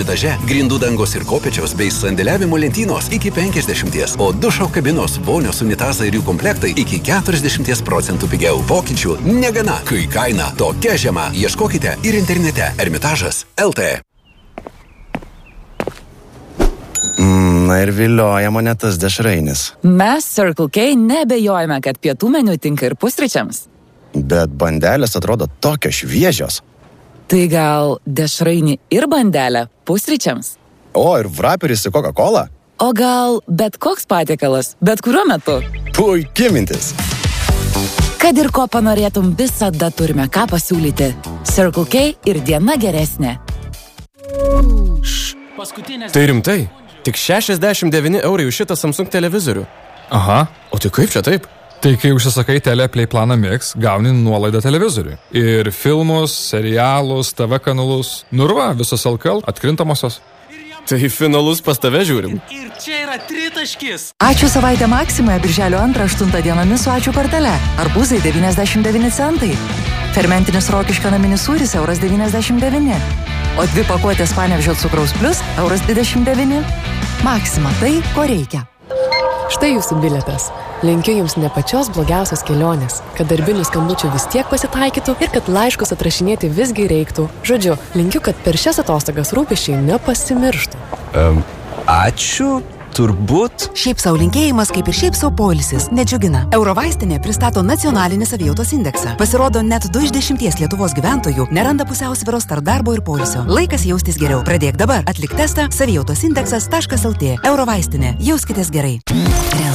Daže, grindų dangos ir kopėčios bei sandėliavimo lentynos iki 50, o dušo kabinos, vonios, unitazai ir jų komplektai iki 40% pigiau. Pokyčių negana, kai kaina tokia žema. Ieškokite ir internete Ermitažas LT. Na ir vilioja mane tas dešrainis. Mes Circle K nebejojame, kad pietų meniu tinka ir pusryčiams. Bet bandelės atrodo tokios šviežios. Tai gal dešrainį ir bandelę pusryčiams? O, ir vraperis į Coca-Colą? O gal bet koks patiekalas, bet kuriuo metu? Puikia mintis. Kad ir ko panorėtum, visada turime ką pasiūlyti. Circle K ir diena geresnė. Tai rimtai? Tik 69 eurai už šitą Samsung televizorių. Aha. O tai kaip čia taip? Tai kai užsisakai Teleplay planą Mix, gauni nuolaidą televizoriui. Ir filmus, serialus, TV kanalus. Nurva, visos LKL atkrintamosios. Tai finalus pas tave žiūrim. Ir čia yra tritaškis. Ačiū savaitę Maksimoje birželio 2-8 dienomis su ačiū kortele. Arbūzai 99 centai. Fermentinis Rokiškio naminis sūris €99. O 2 pakuotės Panevėžio cukraus plus €29. Maksima, tai ko reikia. Štai jūsų bilietas. Linkiu jums ne pačios blogiausios kelionės, kad darbinių skambučių vis tiek pasitaikytų ir kad laiškus atrašinėti visgi reiktų. Žodžiu, linkiu, kad per šias atostogas rūpesčiai nepasimirštų. Ačiū, turbūt. Šiaip sau linkėjimas, kaip ir šiaip sau poilsis, nedžiugina. Eurovaistinė pristato nacionalinį savijautos indeksą. Pasirodo, net 2 iš 10 Lietuvos gyventojų neranda pusiausvyros tarp darbo ir poilsio. Laikas jaustis geriau. Pradėk dabar. Atlik testą savijautosindeksas.lt. Eurovaistinė. Jauskitės gerai.